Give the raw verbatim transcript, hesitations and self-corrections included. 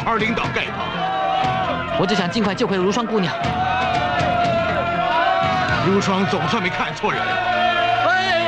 好领导丐帮。 我只想尽快救回如霜姑娘。 如霜总算没看错人。 哎！